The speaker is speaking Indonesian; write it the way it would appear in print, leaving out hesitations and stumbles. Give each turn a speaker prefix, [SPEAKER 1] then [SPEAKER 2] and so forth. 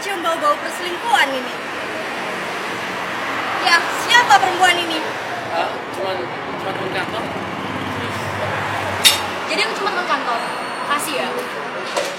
[SPEAKER 1] mencium bau-bau perselingkuhan ini. Ya, siapa perempuan ini?
[SPEAKER 2] Cuman teman kantor.
[SPEAKER 1] Jadi aku cuma teman kantor. Kasih ya.